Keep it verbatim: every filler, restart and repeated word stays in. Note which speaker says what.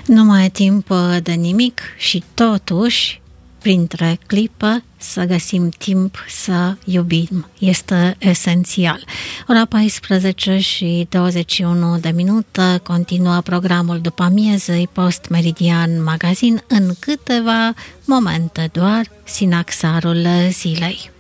Speaker 1: Nu mai e timp de nimic și totuși, printre clipă, să găsim timp să iubim. Este esențial. Ora paisprezece și douăzeci și unu de minute continuă programul după amiezei Post Meridian Magazin. În câteva momente doar sinaxarul zilei.